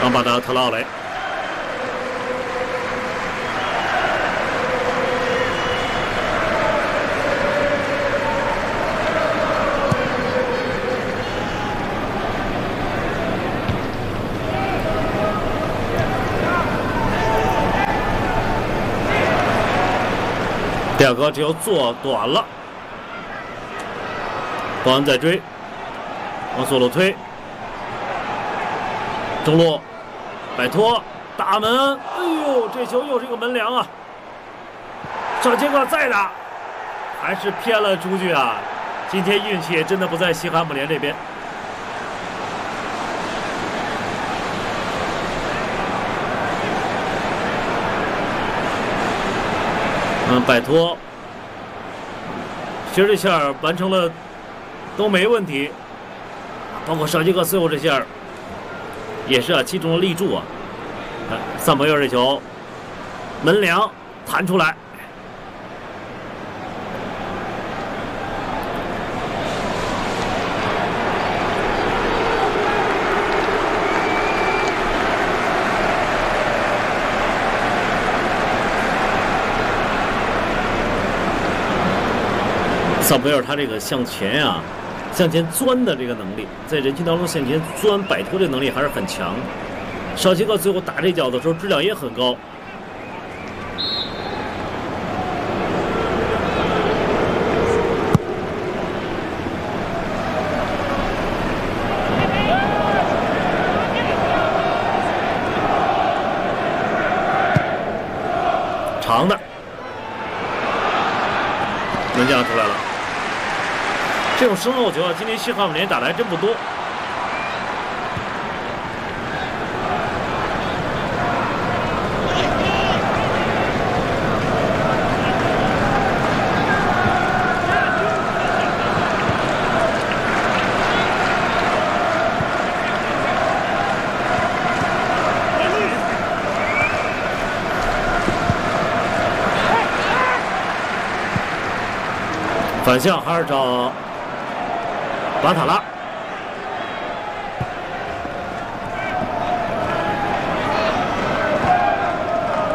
阿巴达特劳雷。第二个球做短了，保安在追，往左路推，中路摆脱大门，哎呦，这球又是一个门梁啊！小杰克再打，还是偏了出去啊！今天运气也真的不在西汉姆联这边。摆脱，其实这下完成了都没问题，包括绍基克最后这下也是啊，击中了立柱啊。萨姆约尔这球门梁弹出来，萨姆约尔他这个向前啊，向前钻的这个能力，在人群当中向前钻摆脱这能力还是很强。绍基克最后打这脚的时候质量也很高。长的，门将出来了。这种身后球啊，今天西汉姆联打的还真不多。反向还是找瓦塔拉。